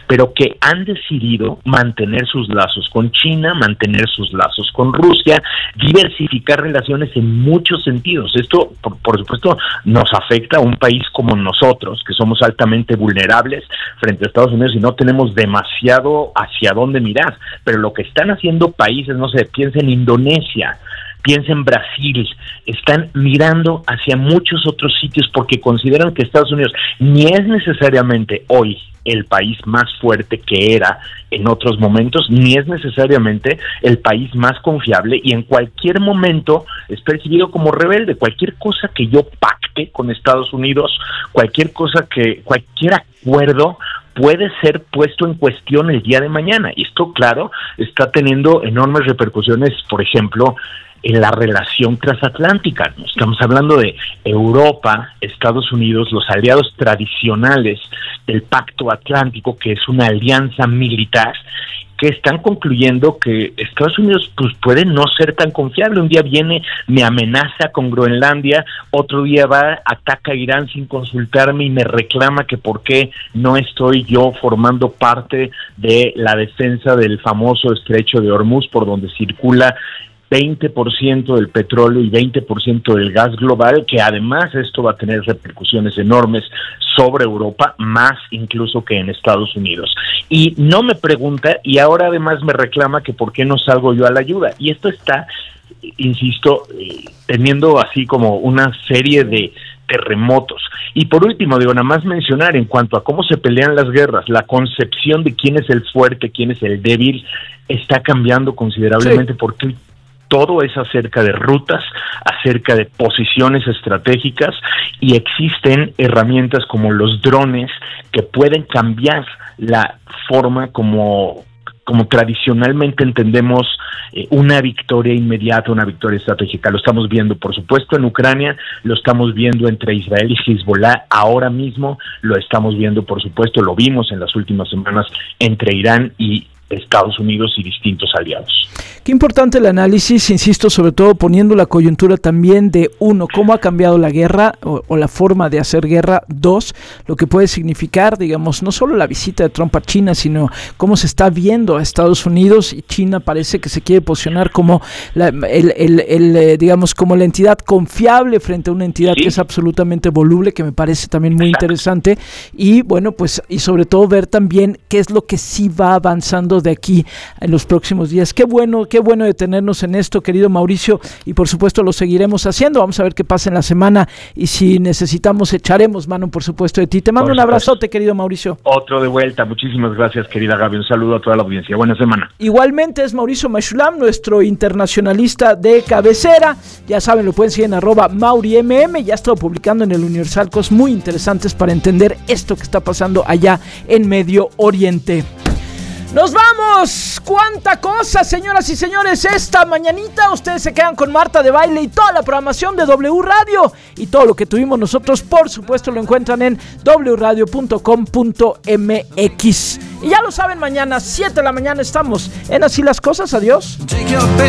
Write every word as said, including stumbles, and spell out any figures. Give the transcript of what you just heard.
pero que han decidido mantener sus lazos con China, mantener sus lazos con Rusia, diversificar relaciones en muchos sentidos. Esto, por, por supuesto, nos afecta a un país como nosotros, que somos altamente vulnerables frente a Estados Unidos y no tenemos demasiado hacia dónde mirar, pero lo que están haciendo países, no sé, piensa en Indonesia, piensa en Brasil, están mirando hacia muchos otros sitios porque consideran que Estados Unidos ni es necesariamente hoy el país más fuerte que era en otros momentos, ni es necesariamente el país más confiable, y en cualquier momento es percibido como rebelde. Cualquier cosa que yo pacte con Estados Unidos, cualquier cosa que, cualquier acuerdo puede ser puesto en cuestión el día de mañana. Y esto, claro, está teniendo enormes repercusiones, por ejemplo, en la relación transatlántica. Estamos hablando de Europa, Estados Unidos, los aliados tradicionales del Pacto Atlántico, que es una alianza militar, que están concluyendo que Estados Unidos pues puede no ser tan confiable. Un día viene, me amenaza con Groenlandia, otro día va, ataca a Irán sin consultarme y me reclama que por qué no estoy yo formando parte de la defensa del famoso estrecho de Hormuz, por donde circula veinte por ciento del petróleo y veinte por ciento del gas global, que además esto va a tener repercusiones enormes sobre Europa, más incluso que en Estados Unidos. Y no me pregunta, y ahora además me reclama que por qué no salgo yo a la ayuda. Y esto está, insisto, eh, teniendo así como una serie de terremotos. Y por último, digo, nada más mencionar en cuanto a cómo se pelean las guerras, la concepción de quién es el fuerte, quién es el débil, está cambiando considerablemente, sí, porque todo es acerca de rutas, acerca de posiciones estratégicas, y existen herramientas como los drones que pueden cambiar la forma como, como tradicionalmente entendemos eh, una victoria inmediata, una victoria estratégica. Lo estamos viendo, por supuesto, en Ucrania, lo estamos viendo entre Israel y Hezbollah, ahora mismo lo estamos viendo, por supuesto, lo vimos en las últimas semanas entre Irán y Estados Unidos y distintos aliados. Qué importante el análisis, insisto, sobre todo poniendo la coyuntura también de, uno, cómo ha cambiado la guerra o, o la forma de hacer guerra; dos, lo que puede significar, digamos, no solo la visita de Trump a China, sino cómo se está viendo a Estados Unidos, y China parece que se quiere posicionar como la, el, el, el, el, digamos, como la entidad confiable frente a una entidad sí. que es absolutamente voluble, que me parece también muy Exacto. interesante, y bueno, pues, y sobre todo ver también qué es lo que sí va avanzando de aquí en los próximos días. Qué bueno, qué bueno detenernos en esto, querido Mauricio, y por supuesto lo seguiremos haciendo. Vamos a ver qué pasa en la semana, y si necesitamos echaremos mano, por supuesto, de ti. Te mando por un supuesto. abrazote, querido Mauricio. Otro de vuelta. Muchísimas gracias, querida Gaby. Un saludo a toda la audiencia. Buena semana. Igualmente es Mauricio Meshulam, nuestro internacionalista de cabecera. Ya saben, lo pueden seguir en arroba MauriMM. Ya ha estado publicando en el Universal cosas muy interesantes para entender esto que está pasando allá en Medio Oriente. ¡Nos vamos! ¡Cuánta cosa, señoras y señores! Esta mañanita ustedes se quedan con Marta de Baile y toda la programación de W Radio. Y todo lo que tuvimos nosotros, por supuesto, lo encuentran en w radio punto com punto m x. Y ya lo saben, mañana, siete de la mañana, estamos en Así las Cosas. Adiós.